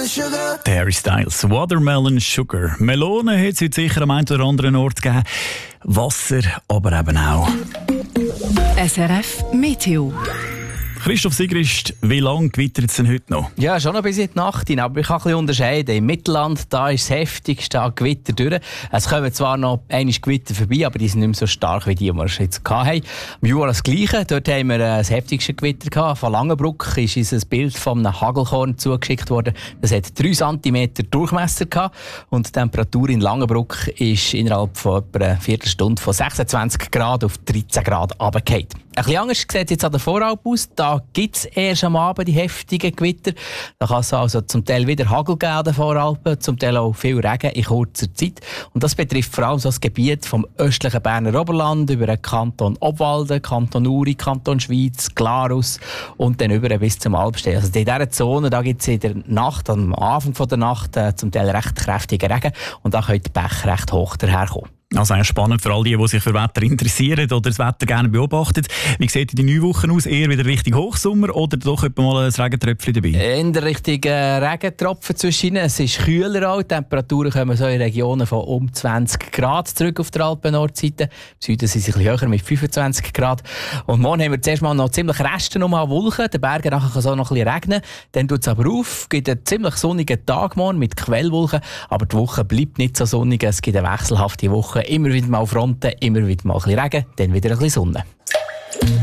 Der Harry Styles, Watermelon Sugar. Melone hat es heute sicher am einen oder anderen Ort gegeben. Wasser aber eben auch. SRF Meteo. Christoph Sigrist, wie lange gewittert es denn heute noch? Ja, schon noch bis in die Nacht hinein, aber ich kann ein bisschen unterscheiden. Im Mittelland, da ist das heftigste Gewitter durch. Es kommen zwar noch einige Gewitter vorbei, aber die sind nicht mehr so stark wie die wir jetzt hatten. Im Jura das Gleiche. Dort haben wir das heftigste Gewitter gehabt. Von Langenbruck ist uns ein Bild von einem Hagelkorn zugeschickt worden. Das hat 3 cm Durchmesser gehabt. Und die Temperatur in Langenbruck ist innerhalb von etwa einer Viertelstunde von 26 Grad auf 13 Grad runtergefallen. Ein bisschen anders sieht es jetzt an der Voralp aus. Da gibt es erst am Abend die heftigen Gewitter. Da kann es also zum Teil wieder Hagel geben an den Voralpen, zum Teil auch viel Regen in kurzer Zeit. Und das betrifft vor allem so das Gebiet vom östlichen Berner Oberland über den Kanton Obwalden, Kanton Uri, Kanton Schwyz, Glarus und dann über bis zum Alpstein. Also in dieser Zone gibt es in der Nacht, am Anfang der Nacht, zum Teil recht kräftigen Regen und da können die Bäche recht hoch daherkommen. Also eigentlich spannend für all die sich für Wetter interessieren oder das Wetter gerne beobachten. Wie sieht die neue Woche aus? Eher wieder Richtung Hochsommer oder doch etwa mal ein Regentröpfchen dabei? In der richtigen Regentropfen zwischen. Es ist kühler auch. Die Temperaturen kommen so in Regionen von um 20 Grad zurück auf der Alpen-Nordseite. Im Süden sind sie ein bisschen höher mit 25 Grad. Und morgen haben wir zuerst mal noch ziemlich Reste an Wolken. Den Bergen nachher kann es auch noch ein bisschen regnen. Dann tut es aber auf. Es gibt einen ziemlich sonnigen Tag morgen mit Quellwolken. Aber die Woche bleibt nicht so sonnig. Es gibt eine wechselhafte Woche. Immer wieder mal Fronten, immer wieder mal ein bisschen Regen, dann wieder ein bisschen Sonne.